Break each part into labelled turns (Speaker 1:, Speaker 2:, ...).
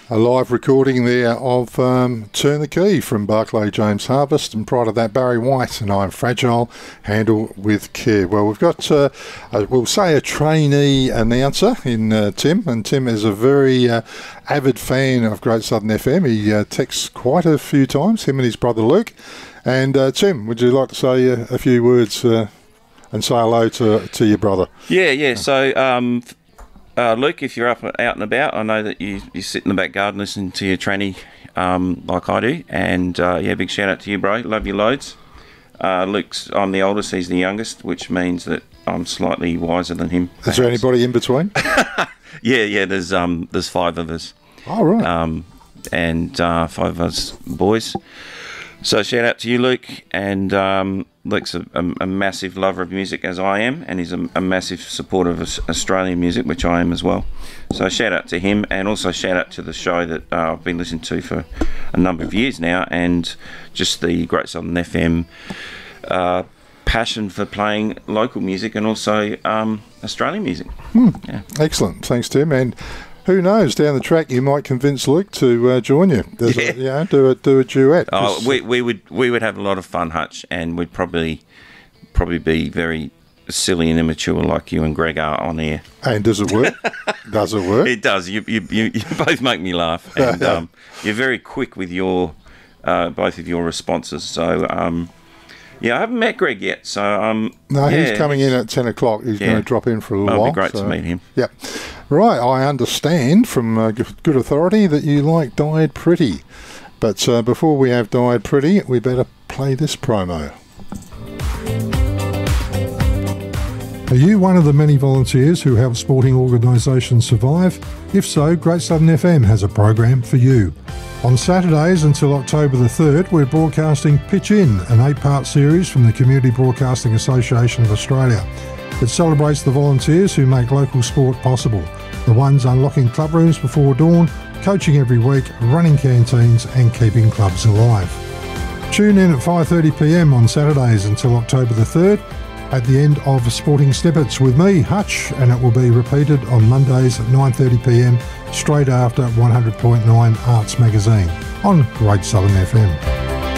Speaker 1: A live recording there of Turn the Key from Barclay James Harvest, and prior to that Barry White and I'm Fragile, Handle with Care. Well, we've got, we'll say, a trainee announcer in Tim, and Tim is a very avid fan of Great Southern FM. He texts quite a few times, him and his brother Luke. And Tim, would you like to say a few words and say hello to your brother?
Speaker 2: Yeah. So, Luke, if you're out and about, I know that you sit in the back garden listening to your tranny like I do. And, big shout out to you, bro. Love you loads. I'm the oldest, he's the youngest, which means that I'm slightly wiser than him.
Speaker 1: Is there anybody in between?
Speaker 2: Yeah, there's five of us.
Speaker 1: Oh, right.
Speaker 2: And five of us boys. So shout out to you, Luke. And Luke's a massive lover of music, as I am, and he's a massive supporter of Australian music, which I am as well. So shout out to him, and also shout out to the show that I've been listening to for a number of years now, and just the Great Southern FM passion for playing local music and also Australian music. Yeah.
Speaker 1: Excellent. Thanks, Tim. And who knows, down the track you might convince Luke to join you. Do a duet.
Speaker 2: Oh, we would have a lot of fun, Hutch, and we'd probably be very silly and immature like you and Greg are on air.
Speaker 1: And does it work? Does it work?
Speaker 2: It does. You both make me laugh, and you're very quick with your both of your responses. So I haven't met Greg yet. So
Speaker 1: he's coming in at 10 o'clock. He's going to drop in for a little while.
Speaker 2: It'll be great to meet him.
Speaker 1: Yep. Right, I understand from good authority that you like Died Pretty. But before we have Died Pretty, we better play this promo. Are you one of the many volunteers who help sporting organisations survive? If so, Great Southern FM has a program for you. On Saturdays until October the 3rd, we're broadcasting Pitch In, an 8-part series from the Community Broadcasting Association of Australia. It celebrates the volunteers who make local sport possible, the ones unlocking club rooms before dawn, coaching every week, running canteens and keeping clubs alive. Tune in at 5:30pm on Saturdays until October the 3rd at the end of Sporting Snippets with me, Hutch, and it will be repeated on Mondays at 9:30pm straight after 100.9 Arts Magazine on Great Southern FM.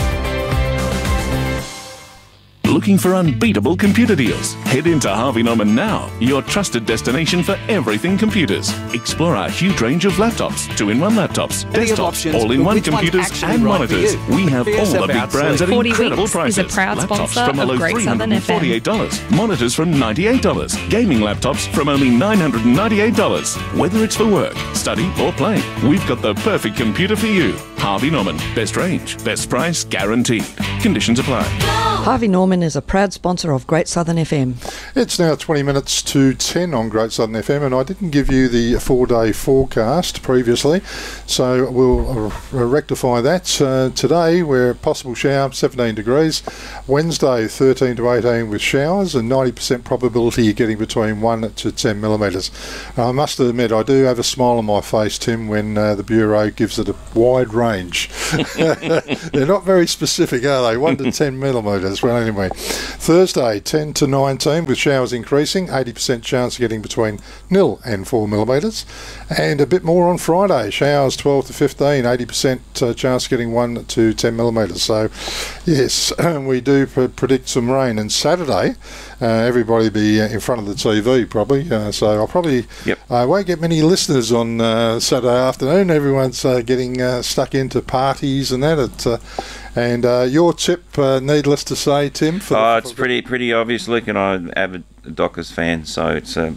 Speaker 3: Looking for unbeatable computer deals? Head into Harvey Norman now, your trusted destination for everything computers. Explore our huge range of laptops, 2-in-1 laptops, desktops, all-in-one computers and monitors. We have all the big brands at incredible prices.
Speaker 4: Is a proud
Speaker 3: laptops from a low
Speaker 4: Great Southern FM.
Speaker 3: $348, monitors from $98, gaming laptops from only $998. Whether it's for work, study or play, we've got the perfect computer for you. Harvey Norman, best range, best price guaranteed. Conditions apply.
Speaker 5: Harvey Norman is a proud sponsor of Great Southern FM.
Speaker 1: It's now 20 minutes to 10 on Great Southern FM, and I didn't give you the 4-day forecast previously, so we'll rectify that. Today we're possible shower, 17 degrees. Wednesday 13 to 18 with showers, and 90% probability you're getting between 1 to 10 millimetres. I must admit I do have a smile on my face, Tim, when the Bureau gives it a wide range. They're not very specific, are they? 1 to 10 millimetres. Well, anyway, Thursday 10 to 19 with showers increasing, 80% chance of getting between 0 and 4 millimetres, and a bit more on Friday, showers 12 to 15, 80% chance of getting 1 to 10 millimetres. So yes, we do predict some rain. And Saturday everybody will be in front of the TV probably, so I'll probably won't get many listeners on Saturday afternoon. Everyone's getting stuck into parties and that. And your tip, needless to say, Tim?
Speaker 2: It's pretty obvious. Luke and I are avid Dockers fans, so it's a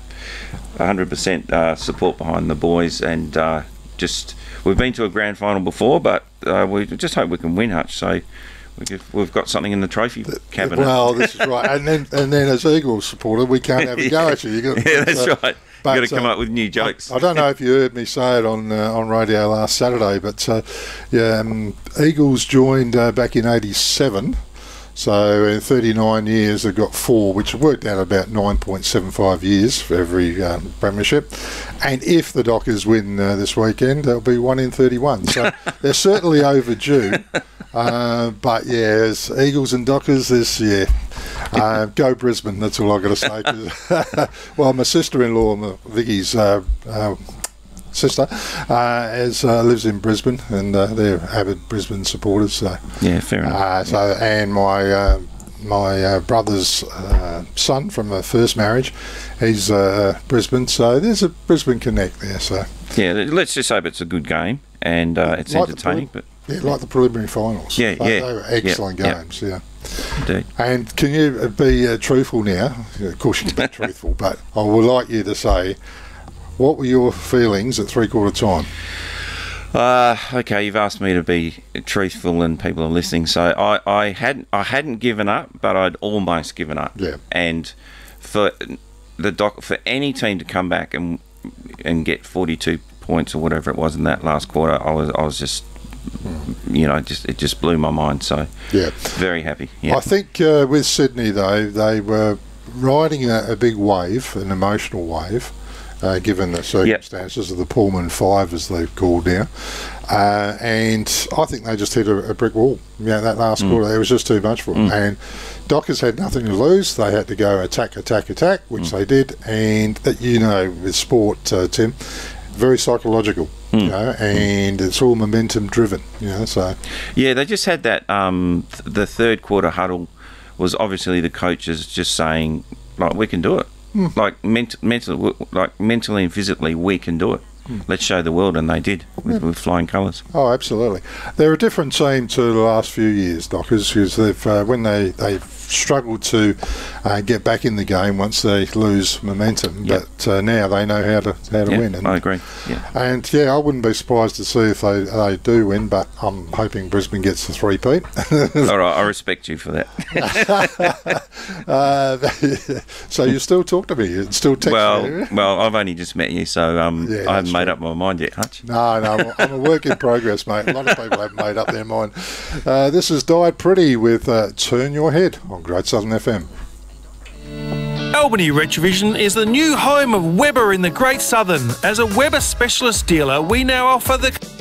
Speaker 2: 100% support behind the boys. And we've been to a grand final before, but we just hope we can win, Hutch. So we've got something in the trophy cabinet.
Speaker 1: Well, this is right. And then as Eagles supporter, we can't have a go at you.
Speaker 2: That's right. You've got to come up with new jokes.
Speaker 1: I don't know if you heard me say it on radio last Saturday, but Eagles joined back in 87. So in 39 years, they've got 4, which worked out about 9.75 years for every premiership. And if the Dockers win this weekend, they'll be 1 in 31. So they're certainly overdue. But as Eagles and Dockers, go Brisbane. That's all I've got to say. Well, my sister-in-law, Vicky's sister, lives in Brisbane, and they're avid Brisbane supporters. So
Speaker 2: Yeah, fair enough.
Speaker 1: And my brother's son from a first marriage, he's Brisbane, so there's a Brisbane connect there. So
Speaker 2: Yeah, let's just hope it's a good game and it's
Speaker 1: Like
Speaker 2: entertaining. But
Speaker 1: yeah, like the preliminary finals.
Speaker 2: Yeah,
Speaker 1: They
Speaker 2: yeah.
Speaker 1: were excellent
Speaker 2: Yeah,
Speaker 1: games. Yeah.
Speaker 2: indeed.
Speaker 1: And can you be truthful now? Of course you can be truthful, but I would like you to say, what were your feelings at three-quarter time?
Speaker 2: Okay, you've asked me to be truthful, and people are listening. So I hadn't given up, but I'd almost given up.
Speaker 1: Yeah.
Speaker 2: And for for any team to come back and get 42 points or whatever it was in that last quarter, I was just, it just blew my mind. So
Speaker 1: Yeah.
Speaker 2: very happy. Yeah.
Speaker 1: I think with Sydney, though, they were riding a big wave, an emotional wave, given the circumstances of the Pullman Five, as they've called now. And I think they just hit a brick wall. That last quarter, it was just too much for them. And Dockers had nothing to lose. They had to go attack, which they did. And that, with sport, Tim, very psychological, and it's all momentum driven, so.
Speaker 2: Yeah, they just had that, the third quarter huddle was obviously the coaches just saying, like, we can do it. Like, mentally and physically, we can do it. Let's show the world, and they did with flying colours.
Speaker 1: Oh, absolutely. They're a different team to the last few years, Dockers, because they've struggled to get back in the game once they lose momentum.
Speaker 2: Yep.
Speaker 1: But now they know how to win. And,
Speaker 2: I agree. Yeah.
Speaker 1: And I wouldn't be surprised to see if they do win, but I'm hoping Brisbane gets the three-peat.
Speaker 2: All right, I respect you for that.
Speaker 1: So you still talk to me? You still text me?
Speaker 2: Well, I've only just met you, so I haven't made up my mind yet, Hutch.
Speaker 1: No, I'm a work in progress, mate. A lot of people haven't made up their mind. This is Died Pretty with Turn Your Head on Great Southern FM.
Speaker 4: Albany Retrovision is the new home of Weber in the Great Southern. As a Weber specialist dealer, we now offer the